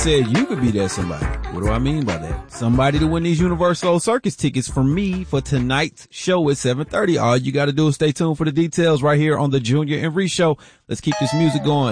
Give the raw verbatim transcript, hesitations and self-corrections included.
said you could be that somebody. What do I mean by that? Somebody to win these Universal Circus tickets from me for tonight's show at seven thirty. All you got to do is stay tuned for the details right here on the Junior and Reese Show. Let's keep this music going.